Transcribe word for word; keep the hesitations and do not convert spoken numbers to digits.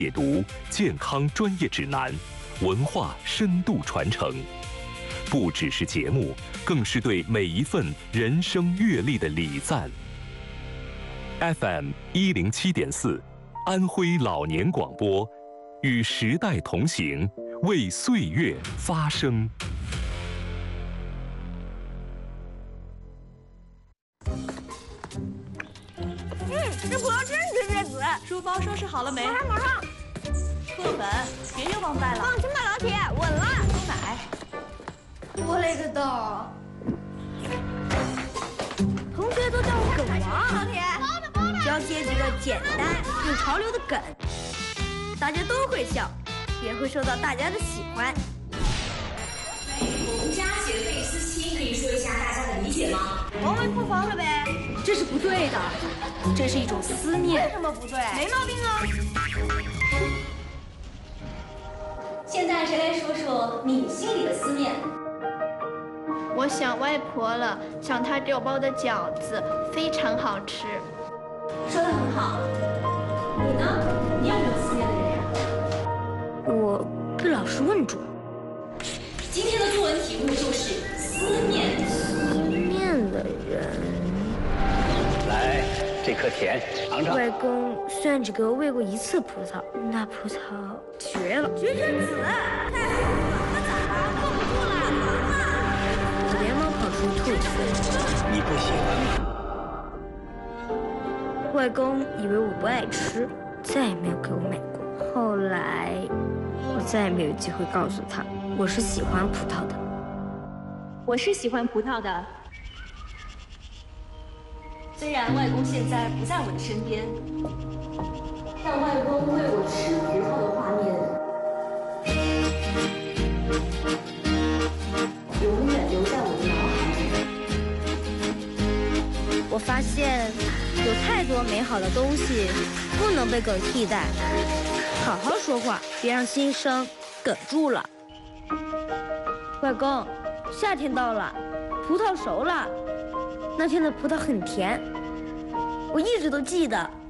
解读健康专业指南，文化深度传承，不只是节目，更是对每一份人生阅历的礼赞。F M 一零七点四，安徽老年广播，与时代同行，为岁月发声。 嗯，这葡萄真是这籽。 书包收拾好了没？ 马上马上。 课本别又忘带了。 放心吧，老铁，稳了。 牛奶。 我勒个豆！同学都叫我梗王。老铁，只要接几个简单又潮流的梗，大家都会笑，也会受到大家的喜欢。 我们家写的这一丝期，可以说一下大家的理解吗？ 我们破防了呗？ 这是不对的，这是一种思念。 为什么不对？没毛病啊。 现在谁来说说你心里的思念？ 我想外婆了，想她给我包的饺子非常好吃。 说得很好。你呢？你有没有思念的人呀？ 我被老师问住了。 今天的作文题目就是思念。 思念的人。 来，这颗甜，尝尝。 外公虽然只给我喂过一次葡萄，那葡萄绝了，绝成籽，太好了，那咋办？控不住了，疼了！我连忙跑出吐词。 你不喜欢吗？ 外公以为我不爱吃，再也没有给我买过。后来，我再也没有机会告诉他，我是喜欢葡萄的。 我是喜欢葡萄的。虽然外公现在不在我的身边， 但外公喂我吃葡萄的画面，永远留在我的脑海里。 我发现，有太多美好的东西不能被梗替代。好好说话，别让心声哽住了。外公，夏天到了，葡萄熟了。那天的葡萄很甜，我一直都记得。